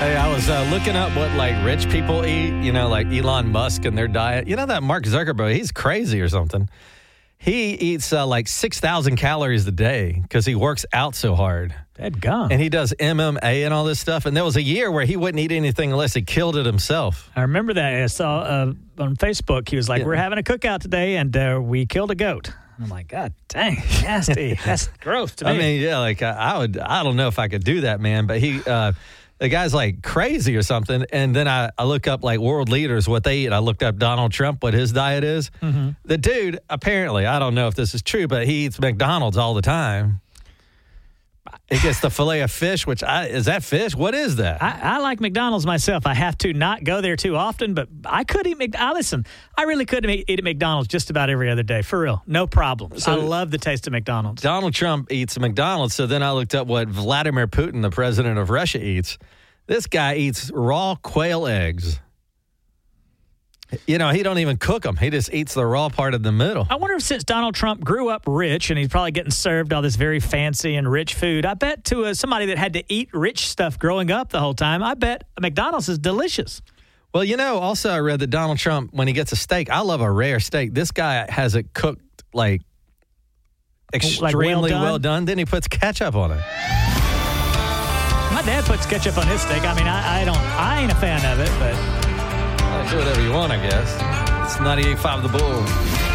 Hey, I was looking up what like rich people eat, like Elon Musk and their diet. You know that Mark Zuckerberg, he's crazy or something. He eats like 6,000 calories a day because he works out so hard. Dadgum. And he does MMA and all this stuff. And there was a year where he wouldn't eat anything unless he killed it himself. I remember that. I saw on Facebook, he was like, we're having a cookout today, and we killed a goat. I'm like, God dang, nasty. That's gross to me. I mean, yeah, like I don't know if I could do that, man. But the guy's like crazy or something. And then I look up like world leaders, what they eat. I looked up Donald Trump, what his diet is. Mm-hmm. The dude, apparently, I don't know if this is true, but he eats McDonald's all the time. He gets the filet of fish, is that fish? What is that? I like McDonald's myself. I have to not go there too often, but I could eat listen, I really could eat at McDonald's just about every other day. For real. No problem. So I love the taste of McDonald's. Donald Trump eats McDonald's, so then I looked up what Vladimir Putin, the president of Russia, eats. This guy eats raw quail eggs. He don't even cook them. He just eats the raw part of the middle. I wonder if since Donald Trump grew up rich and he's probably getting served all this very fancy and rich food, I bet to somebody that had to eat rich stuff growing up the whole time, I bet McDonald's is delicious. Well, also I read that Donald Trump, when he gets a steak, I love a rare steak. This guy has it cooked like extremely well done. Then he puts ketchup on it. My dad puts ketchup on his steak. I mean, I ain't a fan of it, but... Do whatever you want, I guess. It's 98.5 The Bull.